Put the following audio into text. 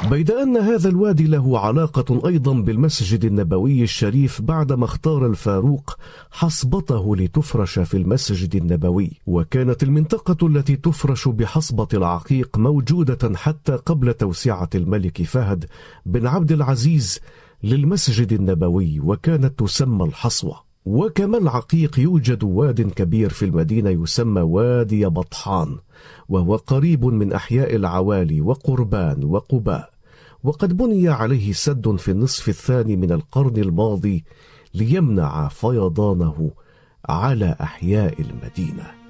بيد أن هذا الوادي له علاقة أيضا بالمسجد النبوي الشريف بعدما اختار الفاروق حصبته لتفرش في المسجد النبوي، وكانت المنطقة التي تفرش بحصبة العقيق موجودة حتى قبل توسعة الملك فهد بن عبد العزيز للمسجد النبوي، وكانت تسمى الحصوة. وكما العقيق يوجد واد كبير في المدينة يسمى وادي بطحان، وهو قريب من أحياء العوالي وقربان وقباء، وقد بني عليه سد في النصف الثاني من القرن الماضي ليمنع فيضانه على أحياء المدينة.